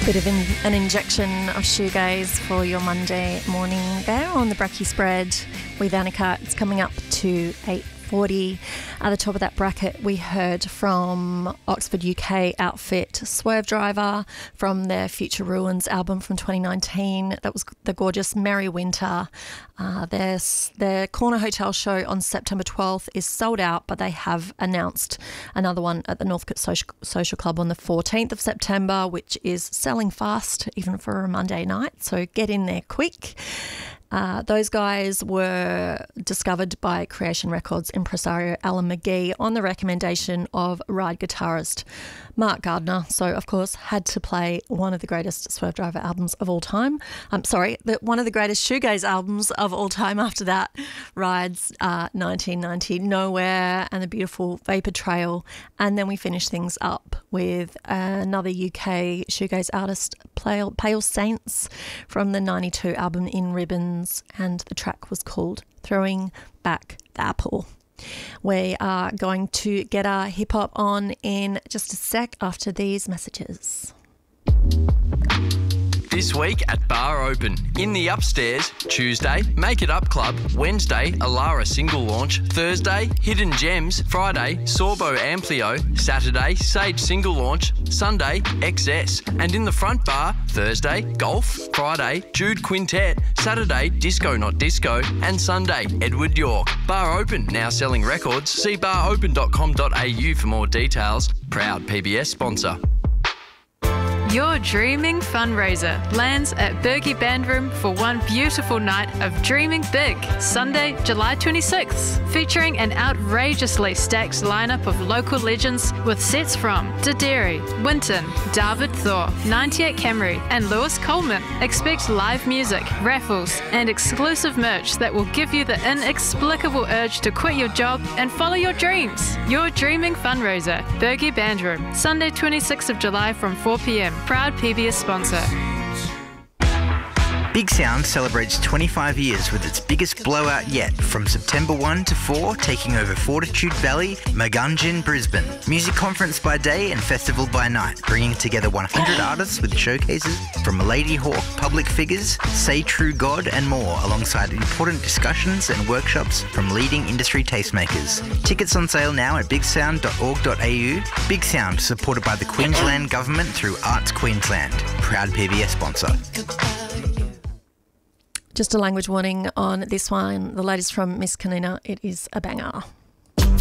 Bit of an injection of shoegaze for your Monday morning there on the Brekkie Spread with Annika. It's coming up to 8:40. At the top of that bracket, we heard from Oxford UK outfit Swerve Driver from their Future Ruins album from 2019. That was the gorgeous Merry Winter. Their Corner Hotel show on September 12th is sold out, but they have announced another one at the Northcote Social Club on the 14th of September, which is selling fast, even for a Monday night. So get in there quick. Those guys were discovered by Creation Records impresario Alan McGee on the recommendation of ride guitarist Mark Gardner. So, of course, had to play one of the greatest Swerve Driver albums of all time. One of the greatest shoegaze albums of all time after that, Rides 1990, Nowhere and the beautiful Vapor Trail. And then we finished things up with another UK shoegaze artist, Pale Saints, from the 92 album In Ribbons, and the track was called Throwing Back the Apple. We are going to get our hip-hop on in just a sec after these messages. This week at Bar Open. In the Upstairs, Tuesday, Make It Up Club. Wednesday, Alara single launch. Thursday, Hidden Gems. Friday, Sorbo Amplio. Saturday, Sage single launch. Sunday, XS. And in the front bar, Thursday, Golf. Friday, Jude Quintet. Saturday, Disco Not Disco. And Sunday, Edward York. Bar Open, now selling records. See baropen.com.au for more details. Proud PBS sponsor. Your Dreaming fundraiser lands at Bergie Bandroom for one beautiful night of Dreaming Big, Sunday, July 26th, featuring an outrageously stacked lineup of local legends with sets from Daderi, Winton, David Thor, 98 Camry and Lewis Coleman. Expect live music, raffles and exclusive merch that will give you the inexplicable urge to quit your job and follow your dreams. Your Dreaming fundraiser, Bergie Bandroom, Sunday 26th of July from 4 p.m. Proud PBS sponsor. Big Sound celebrates 25 years with its biggest blowout yet, from September 1 to 4, taking over Fortitude Valley, Magunjin, Brisbane. Music conference by day and festival by night, bringing together 100 artists with showcases from Lady Hawk, public figures, Say True God and more, alongside important discussions and workshops from leading industry tastemakers. Tickets on sale now at bigsound.org.au. Big Sound, supported by the Queensland Government through Arts Queensland. Proud PBS sponsor. Just a language warning on this one. The latest from Miss Kanina. It is a banger.